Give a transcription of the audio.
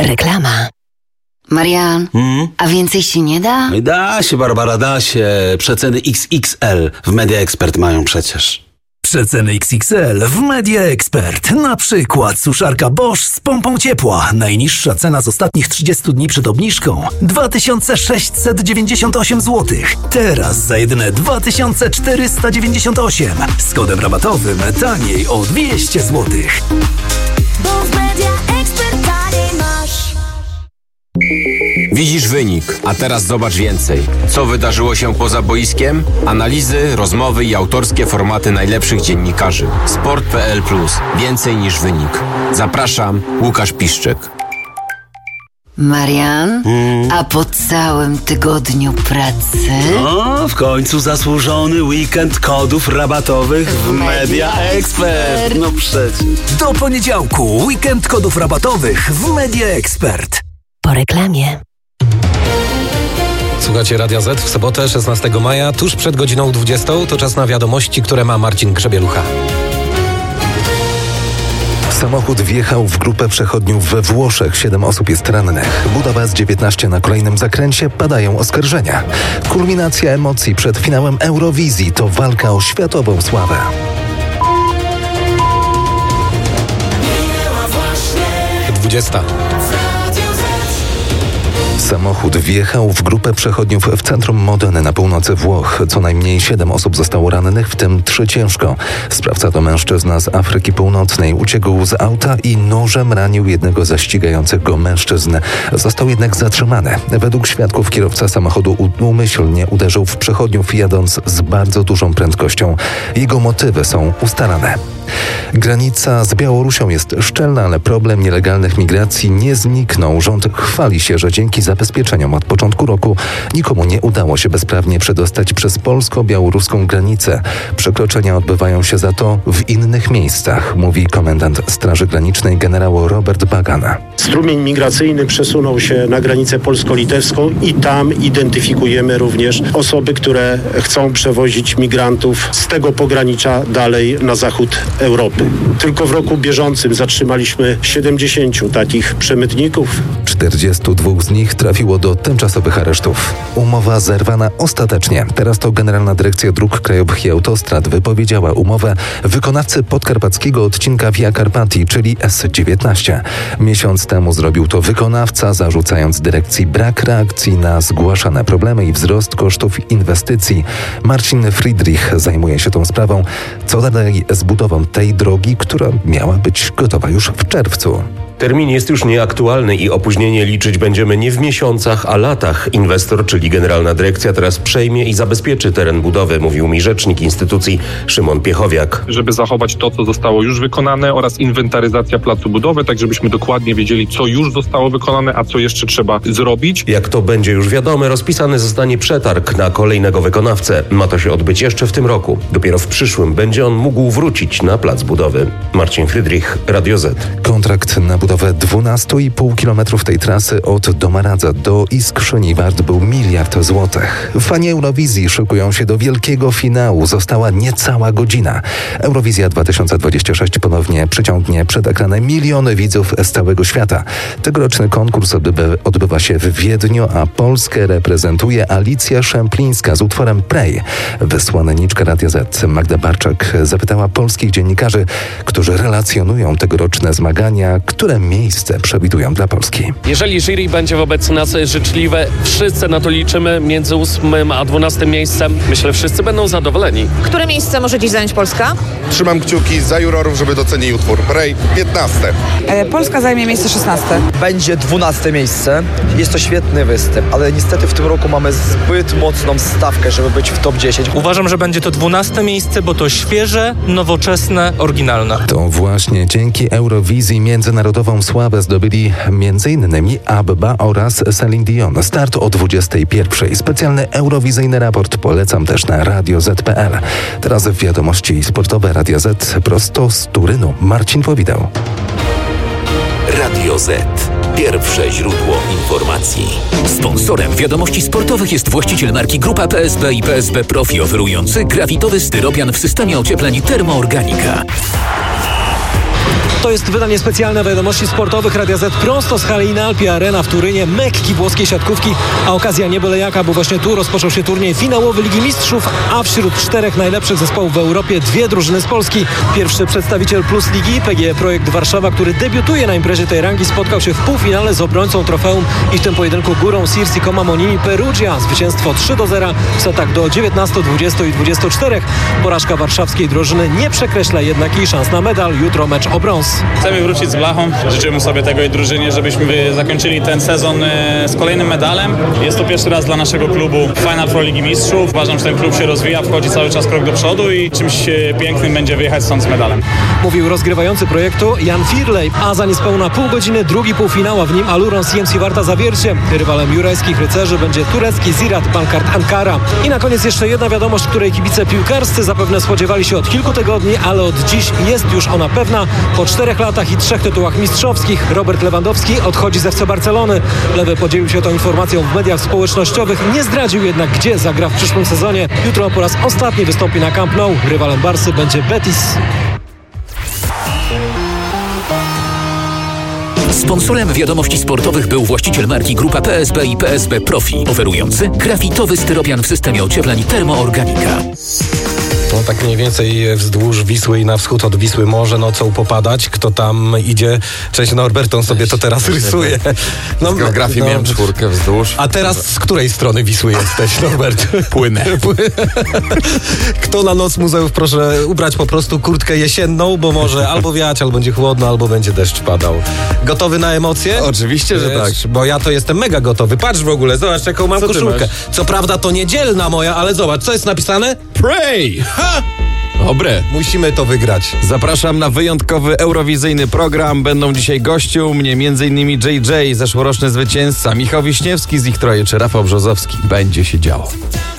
Reklama. Marian, a więcej się nie da? Da się, Barbara, da się. Przeceny XXL w Media Expert mają przecież. Przeceny XXL w Media Expert. Na przykład suszarka Bosch z pompą ciepła. Najniższa cena z ostatnich 30 dni przed obniżką 2698 zł. Teraz za jedyne 2498. Z kodem rabatowym taniej o 200 zł. Bo w Media Expert taniej masz. Widzisz wynik, a teraz zobacz więcej. Co wydarzyło się poza boiskiem? Analizy, rozmowy i autorskie formaty najlepszych dziennikarzy. Sport.pl+. Więcej niż wynik. Zapraszam, Łukasz Piszczek. Marian, a po całym tygodniu pracy? O, w końcu zasłużony weekend kodów rabatowych w Media Expert. No przecież. Do poniedziałku weekend kodów rabatowych w Media Expert. Po reklamie. Słuchacie Radia Z w sobotę 16 maja, tuż przed godziną 20. To czas na wiadomości, które ma Marcin Grzebielucha. Samochód wjechał w grupę przechodniów we Włoszech. 7 osób jest rannych. Budapeszt 19 na kolejnym zakręcie. Padają oskarżenia. Kulminacja emocji przed finałem Eurowizji to walka o światową sławę. 20. Samochód wjechał w grupę przechodniów w centrum Modeny na północy Włoch. Co najmniej 7 osób zostało rannych, w tym 3 ciężko. Sprawca to mężczyzna z Afryki Północnej. Uciekł z auta i nożem ranił jednego ze ścigających go mężczyzn. Został jednak zatrzymany. Według świadków kierowca samochodu umyślnie uderzył w przechodniów, jadąc z bardzo dużą prędkością. Jego motywy są ustalane. Granica z Białorusią jest szczelna, ale problem nielegalnych migracji nie zniknął. Rząd chwali się, że dzięki zabezpieczeniom od początku roku nikomu nie udało się bezprawnie przedostać przez polsko-białoruską granicę. Przekroczenia odbywają się za to w innych miejscach, mówi komendant Straży Granicznej generał Robert Bagana. Strumień migracyjny przesunął się na granicę polsko-litewską i tam identyfikujemy również osoby, które chcą przewozić migrantów z tego pogranicza dalej na zachód Europy. Tylko w roku bieżącym zatrzymaliśmy 70 takich przemytników. 42 z nich trafiło do tymczasowych aresztów. Umowa zerwana ostatecznie. Teraz to Generalna Dyrekcja Dróg Krajowych i Autostrad wypowiedziała umowę wykonawcy podkarpackiego odcinka Via Carpatii, czyli S19. Miesiąc temu zrobił to wykonawca, zarzucając dyrekcji brak reakcji na zgłaszane problemy i wzrost kosztów inwestycji. Marcin Friedrich zajmuje się tą sprawą. Co dalej z budową tej drogi, która miała być gotowa już w czerwcu? Termin jest już nieaktualny i opóźnienie liczyć będziemy nie w miesiącach, a latach. Inwestor, czyli Generalna Dyrekcja, teraz przejmie i zabezpieczy teren budowy, mówił mi rzecznik instytucji Szymon Piechowiak. Żeby zachować to, co zostało już wykonane oraz inwentaryzacja placu budowy, tak żebyśmy dokładnie wiedzieli, co już zostało wykonane, a co jeszcze trzeba zrobić. Jak to będzie już wiadome, rozpisany zostanie przetarg na kolejnego wykonawcę. Ma to się odbyć jeszcze w tym roku. Dopiero w przyszłym będzie on mógł wrócić na plac budowy. Marcin Friedrich, Radio Z. Kontrakt na budowę 12,5 km tej trasy od Domaradza do Iskrzyni wart był 1 miliard złotych. Fani Eurowizji szykują się do wielkiego finału. Została niecała godzina. Eurowizja 2026 ponownie przyciągnie przed ekranem miliony widzów z całego świata. Tegoroczny konkurs odbywa się w Wiedniu, a Polskę reprezentuje Alicja Szemplińska z utworem Pray. Wysłanniczka Radia Z Magda Barczak zapytała polskich dziennikarzy, którzy relacjonują tegoroczne zmagania, które miejsce przewidują dla Polski. Jeżeli jury będzie wobec nas życzliwe, wszyscy na to liczymy, między 8. a 12 miejscem. Myślę, wszyscy będą zadowoleni. Które miejsce może dziś zająć Polska? Trzymam kciuki za jurorów, żeby docenili utwór Pray. 15. Polska zajmie miejsce 16. Będzie 12 miejsce. Jest to świetny występ, ale niestety w tym roku mamy zbyt mocną stawkę, żeby być w top 10. Uważam, że będzie to 12 miejsce, bo to świeże, nowoczesne, oryginalne. To właśnie dzięki Eurowizji międzynarodową sławę zdobyli m.in. ABBA oraz Celine Dion. Start o 21:00. Specjalny eurowizyjny raport polecam też na radioz.pl. Teraz wiadomości sportowe Radia Z prosto z Turynu. Marcin Powidał. Radio Z. Pierwsze źródło informacji. Sponsorem wiadomości sportowych jest właściciel marki Grupa PSB i PSB Profi, oferujący grafitowy styropian w systemie ociepleń Termoorganika. To jest wydanie specjalne wiadomości sportowych Radia Z prosto z hali Inalpi Arena w Turynie, Mekki włoskiej siatkówki, a okazja nie byle jaka, bo właśnie tu rozpoczął się turniej finałowy Ligi Mistrzów, a wśród 4 najlepszych zespołów w Europie 2 drużyny z Polski. Pierwszy przedstawiciel Plus Ligi, PGE Projekt Warszawa, który debiutuje na imprezie tej rangi, spotkał się w półfinale z obrońcą trofeum i w tym pojedynku górą Sirsi Coma Monini Perugia. Zwycięstwo 3-0 w setach do 19, 20 i 24. Porażka warszawskiej drużyny nie przekreśla jednak jej szans na medal. Jutro mecz o brąz. Chcemy wrócić z blachą. Życzymy sobie tego i drużynie, żebyśmy zakończyli ten sezon z kolejnym medalem. Jest to pierwszy raz dla naszego klubu Final Four Ligi Mistrzów. Uważam, że ten klub się rozwija, wchodzi cały czas krok do przodu i czymś pięknym będzie wyjechać stąd z medalem. Mówił rozgrywający projektu Jan Firlej, a za niespełna pół godziny drugi półfinał, a w nim Aluron CMC Warta Zawiercie. Rywalem jurajskich rycerzy będzie turecki Ziraat Bankart Ankara. I na koniec jeszcze jedna wiadomość, której kibice piłkarscy zapewne spodziewali się od kilku tygodni, ale od dziś jest już ona pewna. Po 4 latach i 3 tytułach mistrzowskich Robert Lewandowski odchodzi z FC Barcelony. Lewy podzielił się tą informacją w mediach społecznościowych, nie zdradził jednak, gdzie zagra w przyszłym sezonie. Jutro po raz ostatni wystąpi na Camp Nou. Rywalem Barsy będzie Betis. Sponsorem wiadomości sportowych był właściciel marki Grupa PSB i PSB Profi, oferujący grafitowy styropian w systemie ociepleń Termoorganika. No tak mniej więcej wzdłuż Wisły i na wschód od Wisły może nocą popadać. Kto tam idzie? Cześć Norbert, on sobie to teraz rysuje. No, z geografii miałem 4 wzdłuż. A teraz z której strony Wisły jesteś, Norbert? Płynę. Kto na noc muzeów, proszę ubrać po prostu kurtkę jesienną, bo może albo wiać, albo będzie chłodno, albo będzie deszcz padał. Gotowy na emocje? Oczywiście, że tak. Bo ja to jestem mega gotowy. Patrz w ogóle, zobacz jaką mam koszulkę. Co prawda to niedzielna moja, ale zobacz, co jest napisane? Pray! Ha! Dobre. Musimy to wygrać. Zapraszam na wyjątkowy eurowizyjny program. Będą dzisiaj gości u mnie m.in. JJ, zeszłoroczny zwycięzca, Michał Wiśniewski z ich Troje czy Rafał Brzozowski. Będzie się działo.